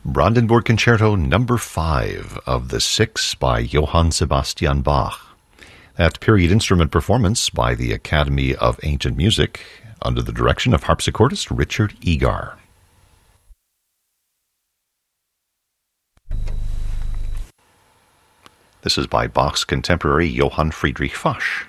Brandenburg Concerto Number 5 of the 6 by Johann Sebastian Bach. That period instrument performance by the Academy of Ancient Music under the direction of harpsichordist Richard Egar. This is by Bach's contemporary Johann Friedrich Fasch.